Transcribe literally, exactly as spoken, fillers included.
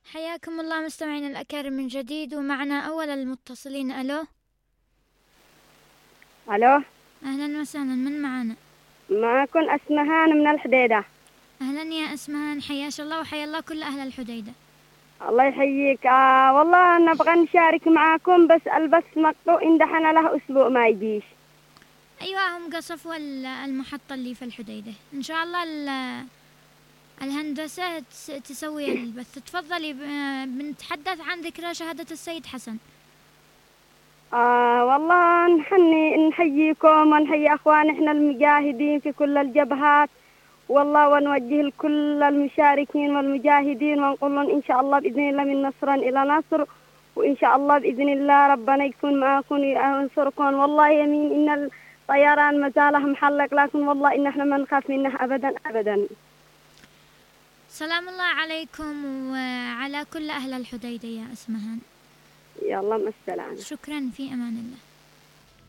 حياكم الله مستمعين الأكارم من جديد، ومعنا أول المتصلين. ألو. الو. أهلا وسهلا، من معنا؟ معكم اسمهان من الحديدة. أهلا يا أسمهان، حياش الله وحيا الله كل أهل الحديدة. الله يحييك. آه والله نبغى نشارك معاكم، بس البث مقطوع إن دحنا له أسبوع ما يجيش. أيوة، هم قصفوا المحطة اللي في الحديدة. إن شاء الله الهندسة تسوي البث. تفضلي، بنتحدث عن ذكرى شهادة السيد حسن. آه والله نحني نحييكم ونحيي أخوان إحنا المجاهدين في كل الجبهات، والله ونوجه لكل المشاركين والمجاهدين ونقول لهم إن شاء الله بإذن الله من نصر إلى نصر، وإن شاء الله بإذن الله ربنا يكون معكم وينصركم. والله يمين إن الطيران ما زالها محلق، لكن والله إن إحنا ما نخاف منه أبدا أبدا. سلام الله عليكم وعلى كل أهل الحديدة يا أسمهان. يلا مع السلامة. شكرا، في أمان الله.